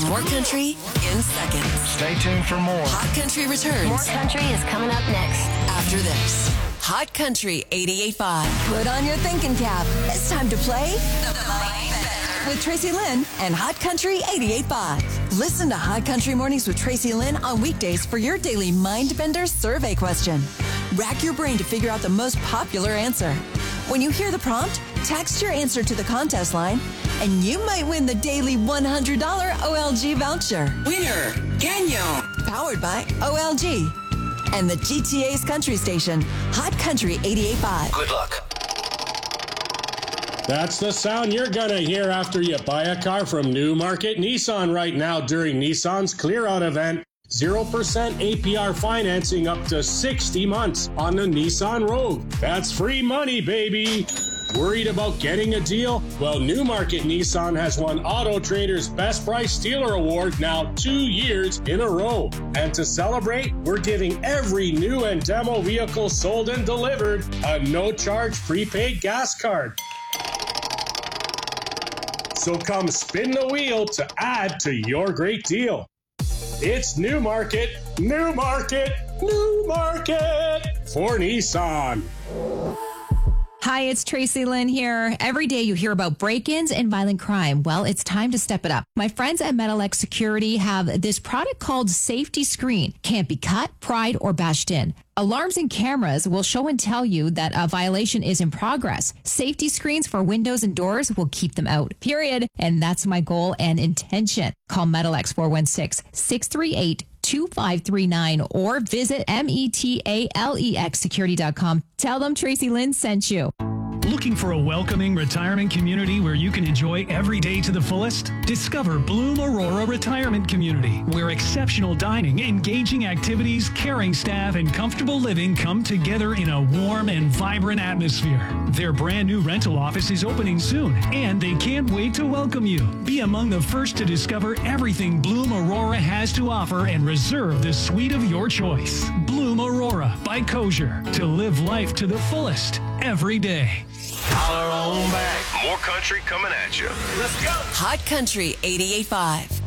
More country in seconds. Stay tuned for more. Hot Country returns. More country is coming up next. After this. Hot Country 88.5. Put on your thinking cap. It's time to play with Tracy Lynn and Hot Country 88.5. Listen to Hot Country Mornings with Tracy Lynn on weekdays for your daily Mindbender survey question. Rack your brain to figure out the most popular answer. When you hear the prompt, text your answer to the contest line, and you might win the daily $100 OLG voucher. Winner, Canyon. Powered by OLG. And the GTA's country station, Hot Country 88.5. Good luck. That's the sound you're gonna hear after you buy a car from Newmarket Nissan right now during Nissan's Clear Out event. 0% APR financing up to 60 months on the Nissan Rogue. That's free money, baby. Worried about getting a deal? Well, Newmarket Nissan has won Auto Trader's Best Price Stealer Award now 2 years in a row. And to celebrate, we're giving every new and demo vehicle sold and delivered a no-charge prepaid gas card. So come spin the wheel to add to your great deal. It's Newmarket, Newmarket, Newmarket for Nissan. Hi, it's Tracy Lynn here. Every day you hear about break-ins and violent crime. Well, it's time to step it up. My friends at Metalex Security have this product called Safety Screen. Can't be cut, pried, or bashed in. Alarms and cameras will show and tell you that a violation is in progress. Safety screens for windows and doors will keep them out, period. And that's my goal and intention. Call Metalex 416-638-2539 or visit metalexsecurity.com. Tell them Tracy Lynn sent you. Looking for a welcoming retirement community where you can enjoy every day to the fullest? Discover Bloom Aurora Retirement Community, where exceptional dining, engaging activities, caring staff, and comfortable living come together in a warm and vibrant atmosphere. Their brand new rental office is opening soon, and they can't wait to welcome you. Be among the first to discover everything Bloom Aurora has to offer and reserve the suite of your choice. Bloom Aurora by Kosher, to live life to the fullest every day. Holler on back. More country coming at you. Let's go. Hot Country 88.5.